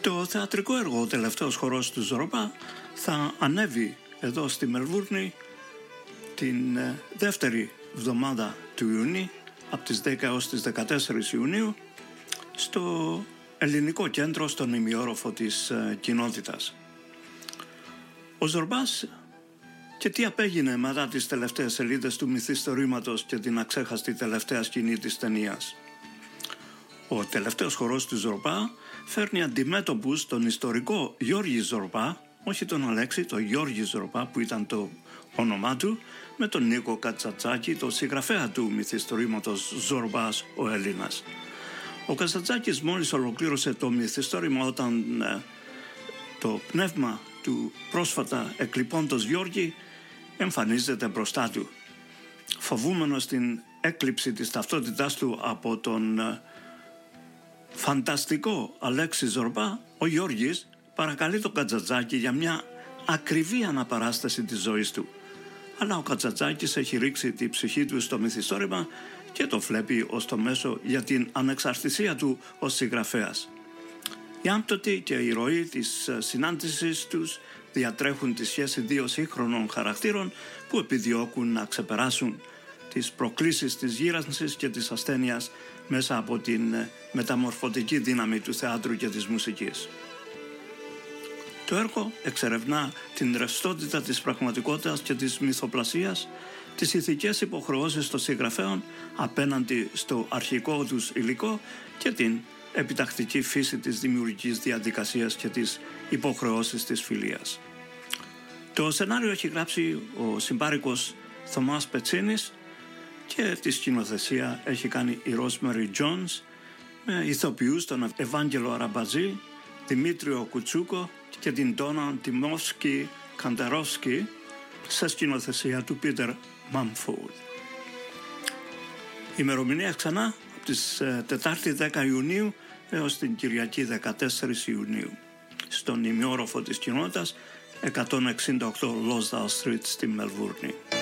Το θεατρικό έργο «Ο τελευταίος χορός του Ζορμπά» θα ανέβει εδώ στη Μελβούρνη την δεύτερη εβδομάδα του Ιουνίου, από τις 10 έως τις 14 Ιουνίου, στο ελληνικό κέντρο, στον ημιόροφο της κοινότητας. Ο Ζορμπάς και τι απέγινε μετά τις τελευταίες σελίδες του μυθιστορήματος και την αξέχαστη τελευταία σκηνή της ταινίας. Ο τελευταίος χορός του Ζορμπά φέρνει αντιμέτωπους τον ιστορικό Γιώργη Ζορμπά, όχι τον Αλέξη, τον Γιώργη Ζορμπά που ήταν το όνομά του, με τον Νίκο Κατσατζάκη, τον συγγραφέα του μυθιστορήματος Ζορμπάς ο Έλληνας. Ο Κατσατζάκης μόλις ολοκλήρωσε το μυθιστόρημα όταν το πνεύμα του πρόσφατα εκλειπώντος Γιώργη εμφανίζεται μπροστά του. Φοβούμενος την έκλειψη της ταυτότητάς του από τον φανταστικό Αλέξη Ζορμπά, ο Γιώργης παρακαλεί τον Κατσατζάκη για μια ακριβή αναπαράσταση της ζωής του. Αλλά ο Κατσατζάκης έχει ρίξει τη ψυχή του στο μυθιστόρημα και το βλέπει ως το μέσο για την ανεξαρτησία του ως συγγραφέας. Η άμπτωτη και η ροή της συνάντησης τους διατρέχουν τη σχέση δύο σύγχρονων χαρακτήρων που επιδιώκουν να ξεπεράσουν τις προκλήσεις της γύρανσης και της ασθένειας μέσα από την μεταμορφωτική δύναμη του θεάτρου και της μουσικής. Το έργο εξερευνά την ρευστότητα της πραγματικότητας και της μυθοπλασίας, τις ηθικές υποχρεώσεις των συγγραφέων απέναντι στο αρχικό τους υλικό και την επιτακτική φύση της δημιουργικής διαδικασίας και της υποχρεώσεις της φιλίας. Το σενάριο έχει γράψει ο συμπάρικος Θωμάς Πετσίνης και τη σκηνοθεσία έχει κάνει η Rosemary Jones με ηθοποιούς τον Ευάγγελο Αραμπατζή, Δημήτριο Κουτσούκο και την Ντόνα Τιμόφσκι Καντερόφσκι σε σκηνοθεσία του Πίτερ Μάμφορντ. Η ημερομηνία ξανά από τις Τετάρτη 10 Ιουνίου έως την Κυριακή 14 Ιουνίου στον ημιόροφο της κοινότητας 168 Lonsdale Street στη Μελβούρνη.